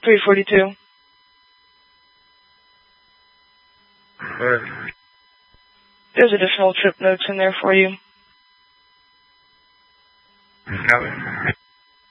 342. Where? There's additional trip notes in there for you. Copy.